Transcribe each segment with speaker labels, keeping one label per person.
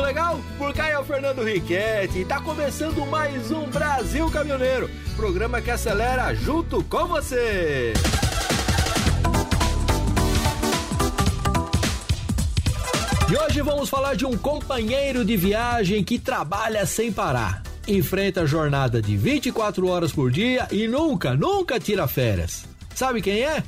Speaker 1: legal? Por cá é o Fernando Riquetti e tá começando mais um Brasil Caminhoneiro, programa que acelera junto com você. E hoje vamos falar de um companheiro de viagem que trabalha sem parar. Enfrenta a jornada de 24 horas por dia e nunca tira férias. Sabe quem é?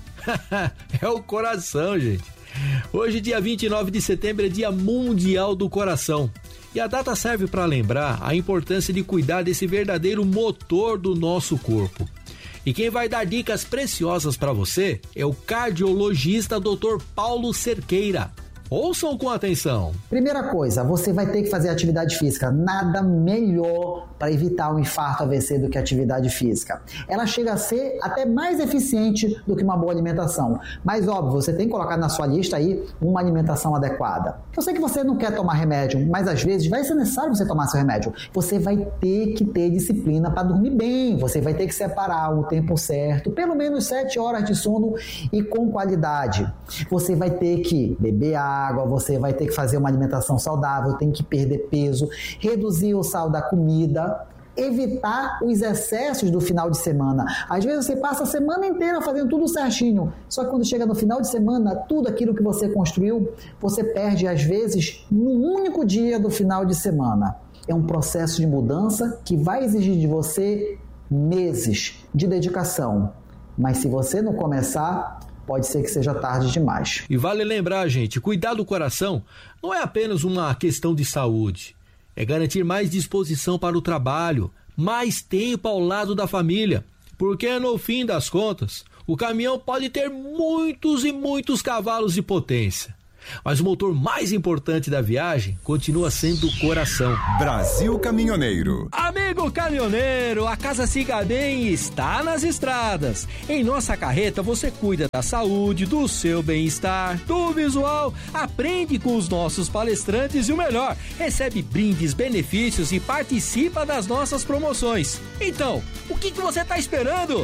Speaker 1: É o coração, gente. Hoje, dia 29 de setembro, é Dia Mundial do Coração. E a data serve para lembrar a importância de cuidar desse verdadeiro motor do nosso corpo. E quem vai dar dicas preciosas para você é o cardiologista Dr. Paulo Cerqueira. Ouçam com atenção.
Speaker 2: Primeira coisa, você vai ter que fazer atividade física. Nada melhor para evitar um infarto AVC do que atividade física. Ela chega a ser até mais eficiente do que uma boa alimentação. Mas óbvio, você tem que colocar na sua lista aí uma alimentação adequada. Eu sei que você não quer tomar remédio, mas às vezes vai ser necessário você tomar seu remédio. Você vai ter que ter disciplina para dormir bem. Você vai ter que separar o tempo certo, pelo menos 7 horas de sono e com qualidade. Você vai ter que beber água, você vai ter que fazer uma alimentação saudável, tem que perder peso, reduzir o sal da comida, evitar os excessos do final de semana. Às vezes você passa a semana inteira fazendo tudo certinho, só que quando chega no final de semana, tudo aquilo que você construiu, você perde às vezes no único dia do final de semana. É um processo de mudança que vai exigir de você meses de dedicação, mas se você não começar, pode ser que seja tarde demais.
Speaker 1: E vale lembrar, gente, cuidar do coração não é apenas uma questão de saúde. É garantir mais disposição para o trabalho, mais tempo ao lado da família. Porque no fim das contas, o caminhão pode ter muitos e muitos cavalos de potência. Mas o motor mais importante da viagem continua sendo o coração.
Speaker 3: Brasil Caminhoneiro.
Speaker 1: Amigo caminhoneiro, a Casa Siga Bem está nas estradas. Em nossa carreta você cuida da saúde, do seu bem-estar, do visual, aprende com os nossos palestrantes e o melhor, recebe brindes, benefícios e participa das nossas promoções. Então, o que você está esperando?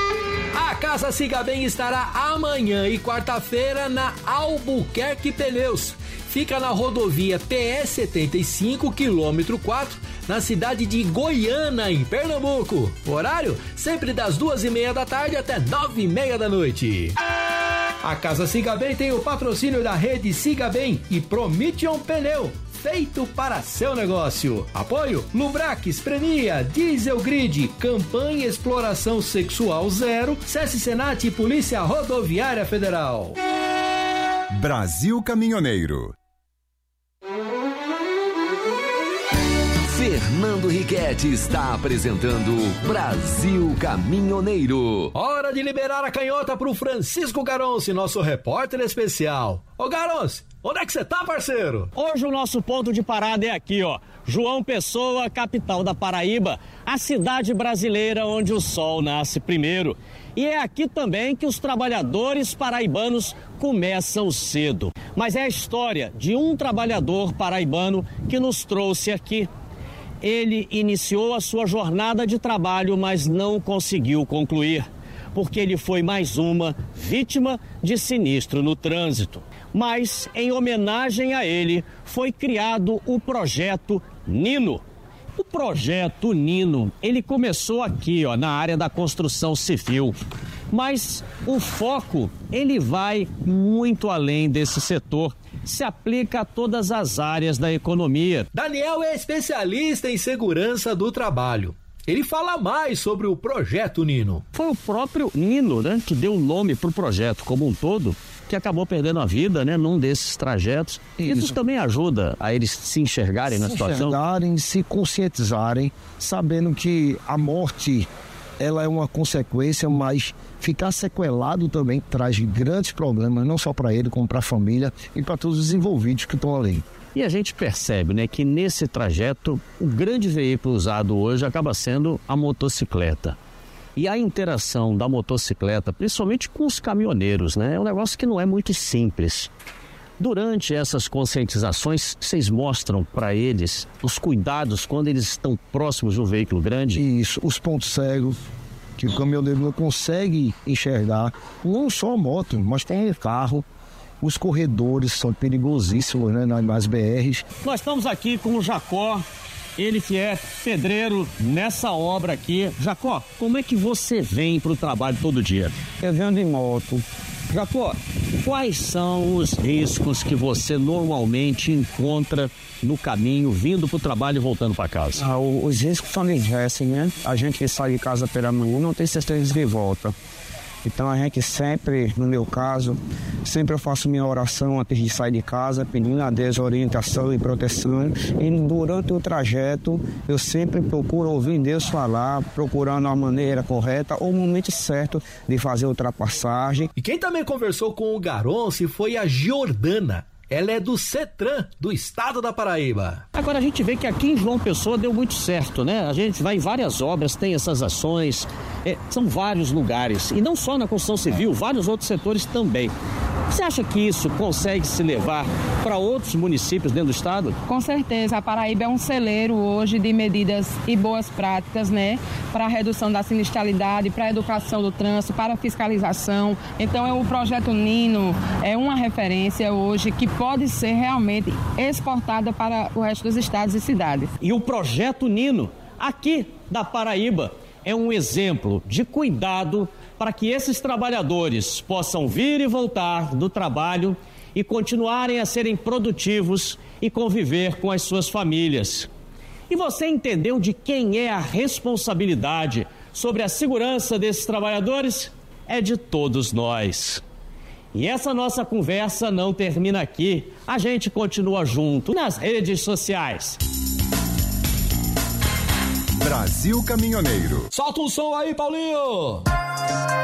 Speaker 1: A Casa Siga Bem estará amanhã e quarta-feira na Albuquerque Pneus. Fica na rodovia PS 75, quilômetro 4, na cidade de Goiânia, em Pernambuco. O horário? Sempre das 2:30 da tarde até 9:30 da noite. A Casa Siga Bem tem o patrocínio da rede Siga Bem e Prometion Pneu, feito para seu negócio. Apoio Lubrax, Premia, Diesel Grid, Campanha Exploração Sexual Zero, SESC Senat e Polícia Rodoviária Federal.
Speaker 3: Brasil Caminhoneiro.
Speaker 4: Fernando Riquetti está apresentando Brasil Caminhoneiro.
Speaker 1: Hora de liberar a canhota pro Francisco Garonce, nosso repórter especial. Ô Garonce, onde é que você tá, parceiro?
Speaker 5: Hoje o nosso ponto de parada é aqui, ó. João Pessoa, capital da Paraíba, a cidade brasileira onde o sol nasce primeiro. E é aqui também que os trabalhadores paraibanos começam cedo. Mas é a história de um trabalhador paraibano que nos trouxe aqui. Ele iniciou a sua jornada de trabalho, mas não conseguiu concluir, porque ele foi mais uma vítima de sinistro no trânsito. Mas, em homenagem a ele, foi criado o Projeto Nino. O Projeto Nino, ele começou aqui, ó, na área da construção civil. Mas o foco, ele vai muito além desse setor. Se aplica a todas as áreas da economia.
Speaker 1: Daniel é especialista em segurança do trabalho. Ele fala mais sobre o Projeto Nino.
Speaker 5: Foi o próprio Nino, né, que deu o nome para o projeto como um todo, que acabou perdendo a vida, né, num desses trajetos. Isso também ajuda a eles se enxergarem na situação?
Speaker 6: Se conscientizarem, sabendo que a morte, ela é uma consequência, mas ficar sequelado também traz grandes problemas, não só para ele, como para a família e para todos os envolvidos que estão ali.
Speaker 5: E a gente percebe, né, que nesse trajeto, o grande veículo usado hoje acaba sendo a motocicleta. E a interação da motocicleta, principalmente com os caminhoneiros, né, é um negócio que não é muito simples. Durante essas conscientizações, vocês mostram para eles os cuidados quando eles estão próximos do veículo grande?
Speaker 6: Isso, os pontos cegos, que o caminhoneiro não consegue enxergar, não só a moto, mas tem o carro. Os corredores são perigosíssimos, né, nas BRs.
Speaker 5: Nós estamos aqui com o Jacó, ele que é pedreiro nessa obra aqui. Jacó, como é que você vem para o trabalho todo dia?
Speaker 7: Eu venho de moto.
Speaker 5: Jacó, quais são os riscos que você normalmente encontra no caminho, vindo para o trabalho e voltando para casa?
Speaker 7: Os riscos são diversos, né? A gente que sai de casa pela manhã não tem certeza de volta. Então a gente sempre, no meu caso, sempre eu faço minha oração antes de sair de casa, pedindo a Deus orientação e proteção. E durante o trajeto, eu sempre procuro ouvir Deus falar, procurando a maneira correta ou o momento certo de fazer a ultrapassagem.
Speaker 1: E quem também conversou com o Garonce foi a Giordana. Ela é do CETRAN, do estado da Paraíba.
Speaker 5: Agora a gente vê que aqui em João Pessoa deu muito certo, né? A gente vai em várias obras, tem essas ações, são vários lugares. E não só na construção civil, vários outros setores também. Você acha que isso consegue se levar para outros municípios dentro do estado?
Speaker 8: Com certeza, a Paraíba é um celeiro hoje de medidas e boas práticas, né? Para a redução da sinistralidade, para a educação do trânsito, para a fiscalização. Então, o projeto Nino é uma referência hoje que pode ser realmente exportada para o resto dos estados e cidades.
Speaker 5: E o projeto Nino, aqui da Paraíba, é um exemplo de cuidado para que esses trabalhadores possam vir e voltar do trabalho e continuarem a serem produtivos e conviver com as suas famílias. E você entendeu de quem é a responsabilidade sobre a segurança desses trabalhadores? É de todos nós. E essa nossa conversa não termina aqui. A gente continua junto nas redes sociais.
Speaker 3: Brasil Caminhoneiro.
Speaker 1: Solta um som aí, Paulinho!